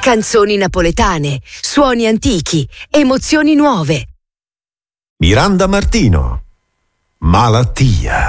Canzoni napoletane, suoni antichi, emozioni nuove. Miranda Martino, Malattia.